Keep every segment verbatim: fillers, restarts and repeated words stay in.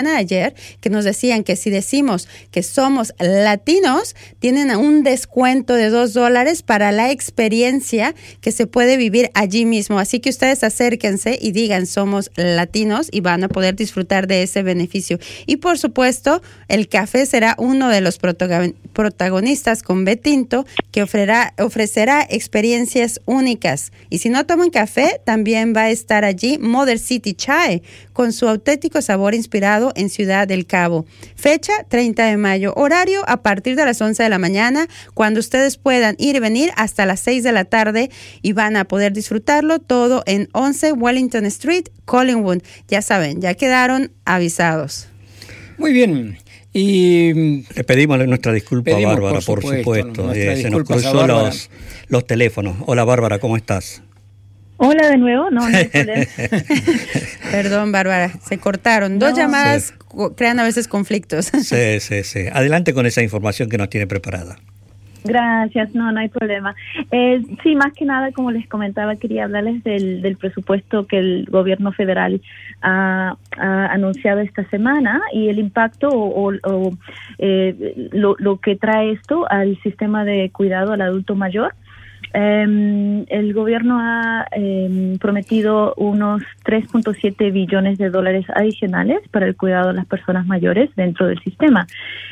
ayer, que nos decían que si decimos que somos latinos, tienen un descuento de dos dólares para la experiencia que se puede vivir allí mismo. Así que ustedes acérquense y digan somos latinos y van a poder disfrutar de ese beneficio. Y por supuesto, el café será uno de los protagonistas con Betinto, que ofrecerá, ofrecerá experiencias únicas. Y si no toman café, también va a estar allí Mother City Chai, con su auténtico sabor inspirado en Ciudad del Cabo. Fecha treinta de mayo, horario a partir de las once de la mañana, cuando ustedes puedan ir y venir hasta las seis de la tarde y van a poder disfrutarlo todo en once Wellington Street, Collingwood. Ya saben, ya quedaron avisados. Muy bien. Y le pedimos nuestra disculpa pedimos, a Bárbara, por supuesto. Por supuesto. Eh, se nos cruzó los, los teléfonos. Hola Bárbara, ¿cómo estás? Hola de nuevo, no, no hay problema. Perdón, Bárbara, se cortaron. Dos no, llamadas sí. crean a veces conflictos. Sí, sí, sí. Adelante con esa información que nos tiene preparada. Gracias, no, no hay problema. Eh, sí, más que nada, como les comentaba, quería hablarles del, del presupuesto que el gobierno federal ha, ha anunciado esta semana y el impacto o, o, o eh, lo, lo que trae esto al sistema de cuidado al adulto mayor. Um, el gobierno ha um, prometido unos tres punto siete billones de dólares adicionales para el cuidado de las personas mayores dentro del sistema.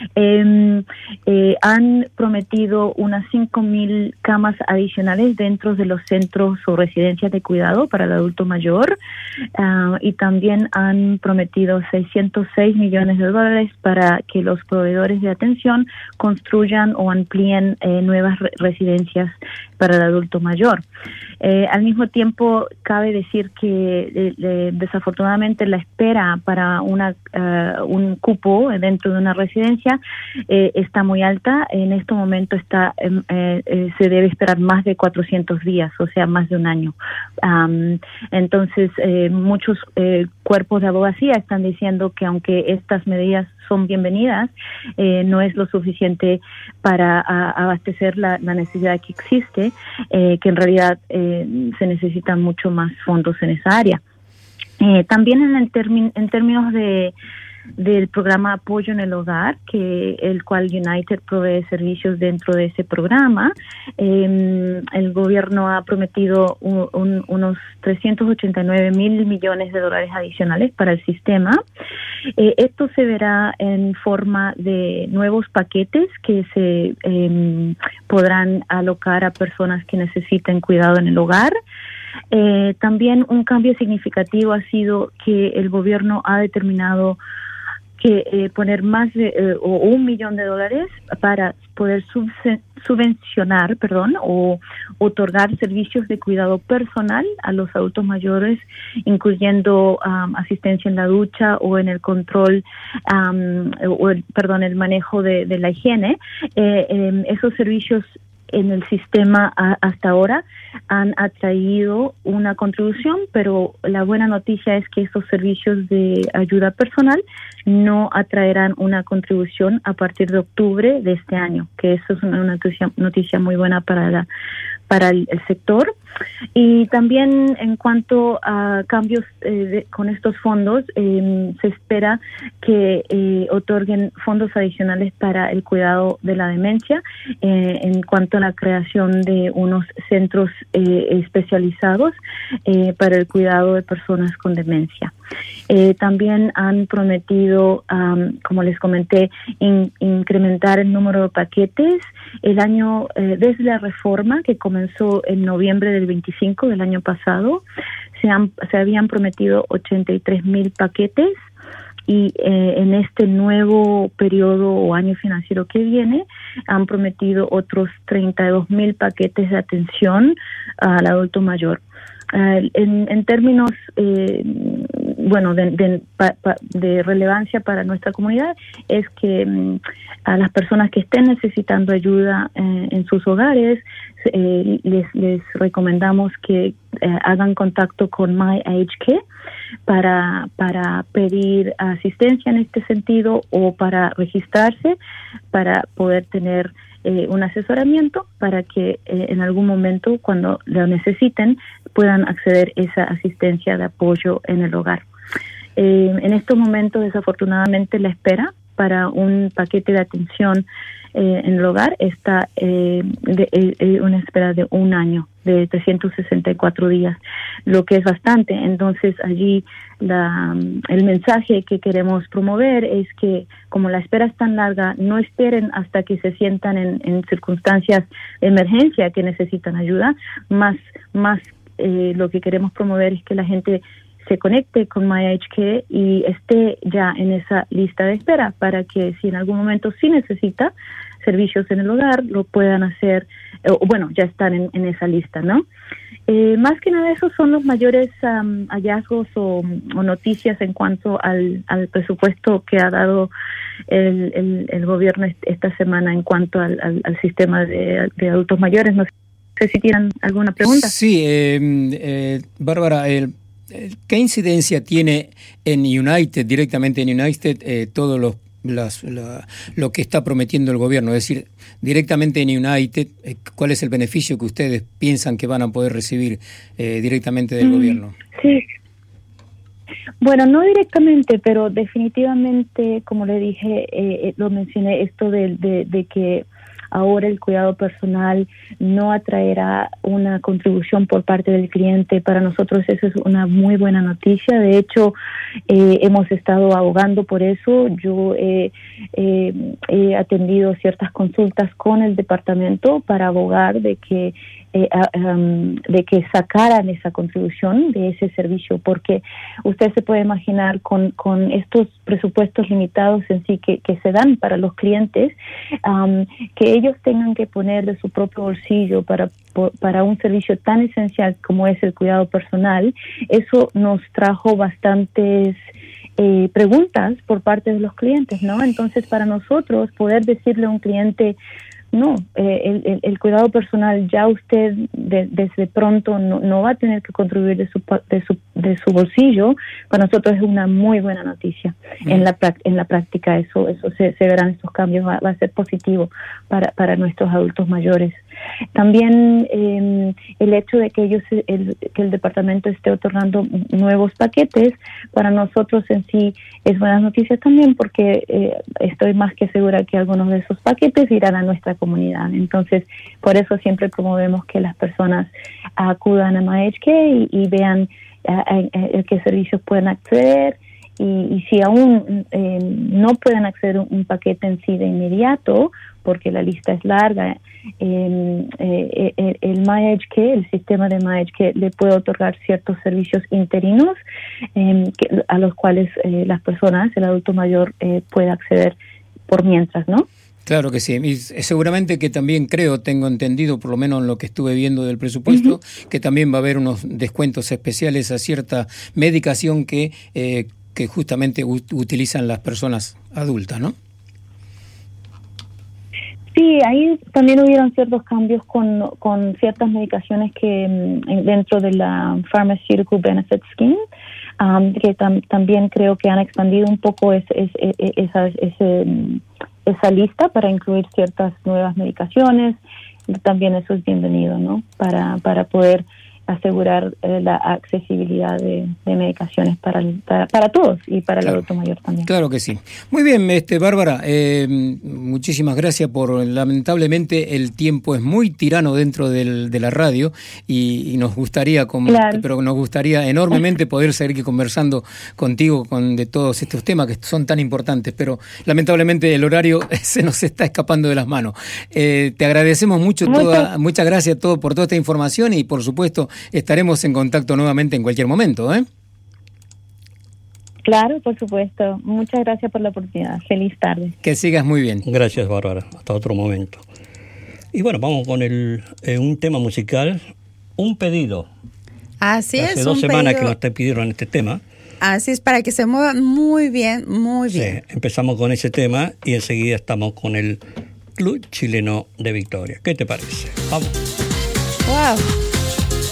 Um, eh, han prometido unas cinco mil camas adicionales dentro de los centros o residencias de cuidado para el adulto mayor uh, y también han prometido seiscientos seis millones de dólares para que los proveedores de atención construyan o amplíen eh, nuevas re- residencias para el adulto mayor. Eh, al mismo tiempo, cabe decir que eh, eh, desafortunadamente la espera para una uh, un cupo dentro de una residencia eh, está muy alta. En este momento está eh, eh, se debe esperar más de cuatrocientos días, o sea, más de un año. Um, entonces, eh, muchos eh, cuerpos de abogacía están diciendo que aunque estas medidas son bienvenidas, eh, no es lo suficiente para a, abastecer la, la necesidad que existe, eh, que en realidad eh, se necesitan mucho más fondos en esa área. Eh, también en, el termi- en términos de del programa Apoyo en el Hogar, que el cual United provee servicios dentro de ese programa. Eh, el gobierno ha prometido un, un, unos trescientos ochenta y nueve mil millones de dólares adicionales para el sistema. Eh, esto se verá en forma de nuevos paquetes que se eh, podrán alocar a personas que necesiten cuidado en el hogar. Eh, también un cambio significativo ha sido que el gobierno ha determinado que eh, poner más de eh, o un millón de dólares para poder subse- subvencionar, perdón, o otorgar servicios de cuidado personal a los adultos mayores, incluyendo um, asistencia en la ducha o en el control, um, o el, perdón, el manejo de, de la higiene. Eh, eh, esos servicios en el sistema a, hasta ahora han atraído una contribución, pero la buena noticia es que estos servicios de ayuda personal no atraerán una contribución a partir de octubre de este año, que eso es una noticia, noticia muy buena para la para el, el sector. Y también en cuanto a cambios eh, de, con estos fondos, eh, se espera que eh, otorguen fondos adicionales para el cuidado de la demencia, eh, en cuanto a la creación de unos centros eh, especializados eh, para el cuidado de personas con demencia. Eh, también han prometido, um, como les comenté, in, incrementar el número de paquetes. El año, eh, desde la reforma que comenzó en noviembre del veinticinco del año pasado, se, han, se habían prometido ochenta y tres mil paquetes y eh, en este nuevo periodo o año financiero que viene han prometido otros treinta y dos mil paquetes de atención al adulto mayor. Uh, en, en términos eh, bueno de, de, pa, pa, de relevancia para nuestra comunidad es que um, a las personas que estén necesitando ayuda eh, en sus hogares eh, les, les recomendamos que eh, hagan contacto con MyAgeCare para para pedir asistencia en este sentido o para registrarse para poder tener eh, un asesoramiento para que eh, en algún momento cuando lo necesiten puedan acceder a esa asistencia de apoyo en el hogar. Eh, en estos momentos, desafortunadamente, la espera para un paquete de atención eh, en el hogar está eh, de, eh, una espera de un año, de trescientos sesenta y cuatro días, lo que es bastante. Entonces, allí la, el mensaje que queremos promover es que, como la espera es tan larga, no esperen hasta que se sientan en, en circunstancias de emergencia que necesitan ayuda. Más, más eh, lo que queremos promover es que la gente se conecte con MyAgeCare y esté ya en esa lista de espera para que si en algún momento sí necesita servicios en el hogar, lo puedan hacer, o bueno, ya están en, en esa lista, ¿no? Eh, más que nada esos son los mayores um, hallazgos o, o noticias en cuanto al, al presupuesto que ha dado el, el, el gobierno esta semana en cuanto al, al, al sistema de, de adultos mayores. No sé si tienen alguna pregunta. Sí, eh, eh, Bárbara, el ¿qué incidencia tiene en United, directamente en United, eh, todo los, las, la, lo que está prometiendo el gobierno? Es decir, directamente en United, eh, ¿cuál es el beneficio que ustedes piensan que van a poder recibir eh, directamente del mm, gobierno? Sí. Bueno, no directamente, pero definitivamente, como le dije, eh, lo mencioné, esto de, de, de que ahora el cuidado personal no atraerá una contribución por parte del cliente. Para nosotros eso es una muy buena noticia. De hecho, eh, hemos estado abogando por eso. Yo eh, eh, he atendido ciertas consultas con el departamento para abogar de que Eh, um, de que sacaran esa contribución de ese servicio, porque usted se puede imaginar con, con estos presupuestos limitados en sí que, que se dan para los clientes, um, que ellos tengan que poner de su propio bolsillo para, para un servicio tan esencial como es el cuidado personal. Eso nos trajo bastantes eh, preguntas por parte de los clientes, ¿no? Entonces, para nosotros poder decirle a un cliente: no, eh, el, el, el cuidado personal ya usted de, desde pronto no, no va a tener que contribuir de su de su de su bolsillo, para nosotros es una muy buena noticia. Mm. En la en la práctica eso eso se, se verán estos cambios, va, va a ser positivo para para nuestros adultos mayores. También eh, el hecho de que ellos el, que el departamento esté otorgando nuevos paquetes para nosotros en sí es buenas noticias también, porque eh, estoy más que segura que algunos de esos paquetes irán a nuestra comunidad. Entonces, por eso siempre promovemos que las personas acudan a MyAgeCare y, y vean a, a, a qué servicios pueden acceder. Y, y si aún eh, no pueden acceder a un paquete en sí de inmediato, porque la lista es larga, eh, eh, el, el MyAgeCare, el sistema de MyAgeCare, le puede otorgar ciertos servicios interinos eh, que, a los cuales eh, las personas, el adulto mayor, eh, puede acceder por mientras, ¿no? Claro que sí, y seguramente que también creo, tengo entendido, por lo menos en lo que estuve viendo del presupuesto, uh-huh. que también va a haber unos descuentos especiales a cierta medicación que, eh, que justamente ut- utilizan las personas adultas, ¿no? Sí, ahí también hubieron ciertos cambios con, con ciertas medicaciones que mm, dentro de la Pharmaceutical Benefit Scheme, um, que tam, también creo que han expandido un poco es, es, es, esa, ese, esa lista para incluir ciertas nuevas medicaciones. También eso es bienvenido, ¿no? Para, para poder asegurar eh, la accesibilidad de, de medicaciones para, el, para para todos y para claro. el adulto mayor también. Claro que sí. Muy bien, este Bárbara, eh, muchísimas gracias por, lamentablemente el tiempo es muy tirano dentro del, de la radio y, y nos gustaría, como, claro. pero nos gustaría enormemente poder seguir conversando contigo con de todos estos temas que son tan importantes, pero lamentablemente el horario se nos está escapando de las manos. Eh, te agradecemos mucho, toda, muchas gracias todo por toda esta información y por supuesto estaremos en contacto nuevamente en cualquier momento, ¿eh? Claro, por supuesto. Muchas gracias por la oportunidad. Feliz tarde. Que sigas muy bien. Gracias, Bárbara. Hasta otro momento. Y bueno, vamos con el eh, un tema musical, Un Pedido. Así Hace es. Hace dos semanas pedido. que nos te pidieron este tema. Así es, para que se muevan muy bien, muy bien. Sí, empezamos con ese tema y enseguida estamos con el Club Chileno de Victoria. ¿Qué te parece? Vamos. Wow.